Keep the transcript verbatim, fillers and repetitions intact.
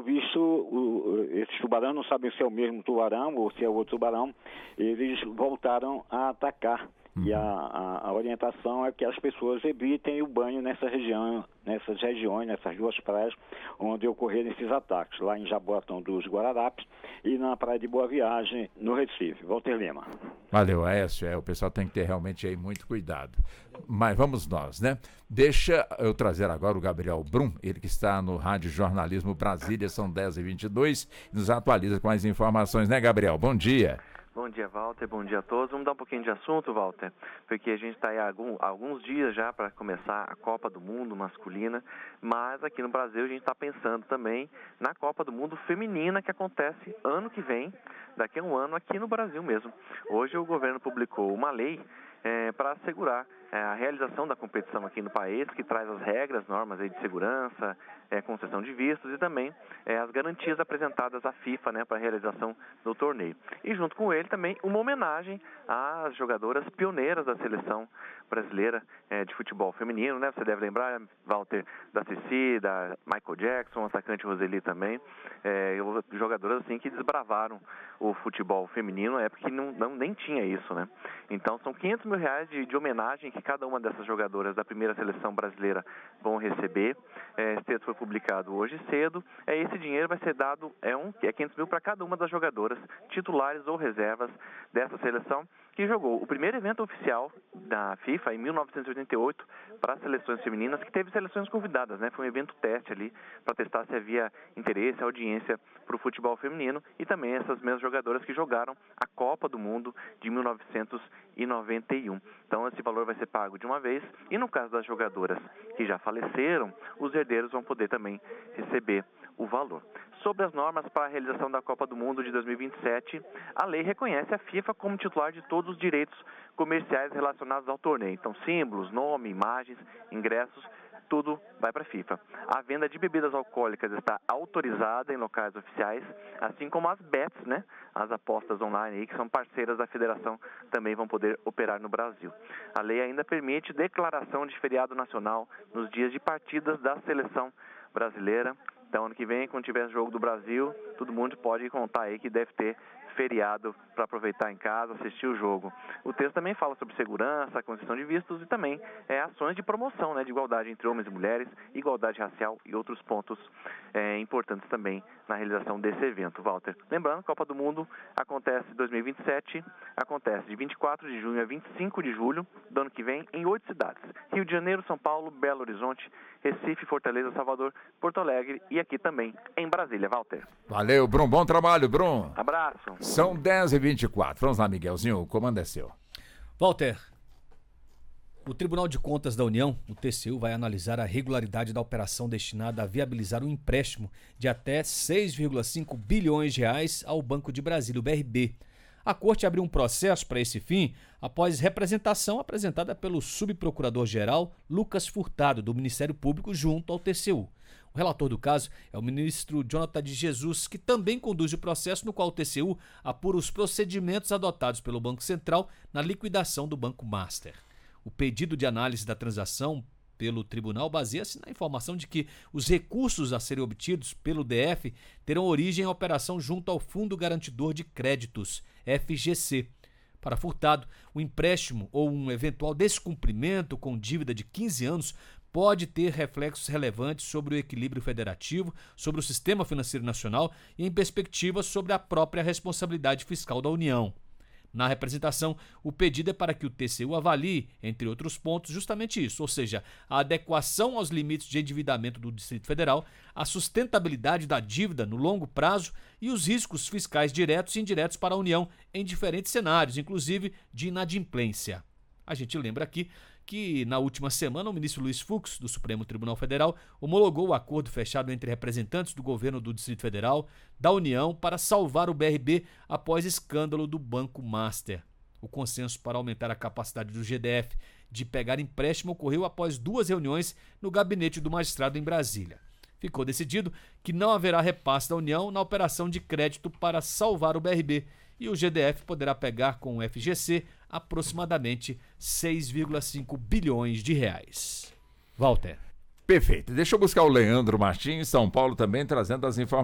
visto, o, esses tubarões, não sabem se é o mesmo tubarão ou se é outro tubarão, eles voltaram a atacar. Uhum. E a, a, a orientação é que as pessoas evitem o banho nessa região, nessas regiões, nessas duas praias onde ocorreram esses ataques, lá em Jaboatão dos Guararapes e na Praia de Boa Viagem, no Recife. Walter Lima. Valeu, Aécio. É, o pessoal tem que ter realmente aí muito cuidado. Mas vamos nós, né? Deixa eu trazer agora o Gabriel Brum, ele que está no Rádio Jornalismo Brasília, são dez e vinte e dois, nos atualiza com as informações, né, Gabriel? Bom dia. Bom dia, Walter. Bom dia a todos. Vamos dar um pouquinho de assunto, Walter, porque a gente está aí há algum, alguns dias já para começar a Copa do Mundo masculina, mas aqui no Brasil a gente está pensando também na Copa do Mundo feminina que acontece ano que vem, daqui a um ano, aqui no Brasil mesmo. Hoje o governo publicou uma lei é, para assegurar é, a realização da competição aqui no país, que traz as regras, normas aí de segurança, é, concessão de vistos e também é, as garantias apresentadas à FIFA, né, para a realização do torneio. E junto com ele também uma homenagem às jogadoras pioneiras da seleção brasileira é, de futebol feminino, né? Você deve lembrar, Walter, da Ceci, da Michael Jackson, atacante Roseli também, é, jogadoras assim que desbravaram o futebol feminino na época que não, não, nem tinha isso, né? Então são quinhentos mil reais de, de homenagem que cada uma dessas jogadoras da primeira seleção brasileira vão receber. É, esse texto foi publicado hoje cedo. É, esse dinheiro vai ser dado, é, um, é quinhentos mil para cada uma das jogadoras, titulares ou reservas dessa seleção, que jogou o primeiro evento oficial da FIFA em mil novecentos e oitenta e oito para as seleções femininas, que teve seleções convidadas, né? Foi um evento teste ali para testar se havia interesse, audiência para o futebol feminino, e também essas mesmas jogadoras que jogaram a Copa do Mundo de mil novecentos e noventa e um. Então esse valor vai ser pago de uma vez, e no caso das jogadoras que já faleceram, os herdeiros vão poder também receber o valor. Sobre as normas para a realização da Copa do Mundo de dois mil e vinte e sete, a lei reconhece a FIFA como titular de todos os direitos comerciais relacionados ao torneio. Então, símbolos, nome, imagens, ingressos, tudo vai para a FIFA. A venda de bebidas alcoólicas está autorizada em locais oficiais, assim como as bets, né? As apostas online aí, que são parceiras da federação, também vão poder operar no Brasil. A lei ainda permite declaração de feriado nacional nos dias de partidas da seleção brasileira. Então, ano que vem, quando tiver jogo do Brasil, todo mundo pode contar aí que deve ter feriado para aproveitar em casa, assistir o jogo. O texto também fala sobre segurança, concessão de vistos e também é, ações de promoção, né, de igualdade entre homens e mulheres, igualdade racial e outros pontos é, importantes também na realização desse evento, Walter. Lembrando, a Copa do Mundo acontece em dois mil e vinte e sete, acontece de vinte e quatro de junho a vinte e cinco de julho do ano que vem em oito cidades: Rio de Janeiro, São Paulo, Belo Horizonte, Recife, Fortaleza, Salvador, Porto Alegre e aqui também em Brasília, Walter. Valeu, Brum. Bom trabalho, Brum. Abraço. São dez e vinte e quatro. Vamos lá, Miguelzinho. O comando é seu. Walter, o Tribunal de Contas da União, o T C U, vai analisar a regularidade da operação destinada a viabilizar um empréstimo de até seis vírgula cinco bilhões de reais ao Banco de Brasília, o B R B. A Corte abriu um processo para esse fim após representação apresentada pelo subprocurador-geral Lucas Furtado, do Ministério Público, junto ao T C U. O relator do caso é o ministro Jonathan de Jesus, que também conduz o processo no qual o T C U apura os procedimentos adotados pelo Banco Central na liquidação do Banco Master. O pedido de análise da transação pelo tribunal baseia-se na informação de que os recursos a serem obtidos pelo D F terão origem em operação junto ao Fundo Garantidor de Créditos, F G C. Para Furtado, o empréstimo ou um eventual descumprimento com dívida de quinze anos pode ter reflexos relevantes sobre o equilíbrio federativo, sobre o sistema financeiro nacional e em perspectiva sobre a própria responsabilidade fiscal da União. Na representação, o pedido é para que o T C U avalie, entre outros pontos, justamente isso, ou seja, a adequação aos limites de endividamento do Distrito Federal, a sustentabilidade da dívida no longo prazo e os riscos fiscais diretos e indiretos para a União em diferentes cenários, inclusive de inadimplência. A gente lembra aqui que, na última semana, o ministro Luiz Fux, do Supremo Tribunal Federal, homologou o acordo fechado entre representantes do governo do Distrito Federal, da União, para salvar o B R B após escândalo do Banco Master. O consenso para aumentar a capacidade do G D F de pegar empréstimo ocorreu após duas reuniões no gabinete do magistrado em Brasília. Ficou decidido que não haverá repasse da União na operação de crédito para salvar o B R B, e o G D F poderá pegar com o F G C aproximadamente seis vírgula cinco bilhões de reais. Walter. Perfeito. Deixa eu buscar o Leandro Martins, São Paulo, também trazendo as informações.